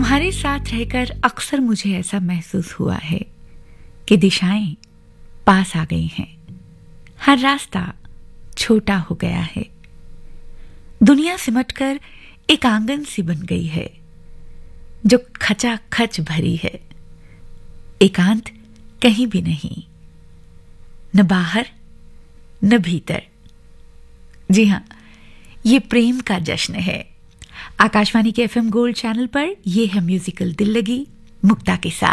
तुम्हारे साथ रहकर अक्सर मुझे ऐसा महसूस हुआ है कि दिशाएं पास आ गई हैं, हर रास्ता छोटा हो गया है, दुनिया सिमटकर एक आंगन सी बन गई है जो खचाखच भरी है। एकांत कहीं भी नहीं, न बाहर न भीतर। जी हां, ये प्रेम का जश्न है। आकाशवाणी के एफएम गोल्ड चैनल पर यह है म्यूजिकल दिल लगी मुक्ता के साथ।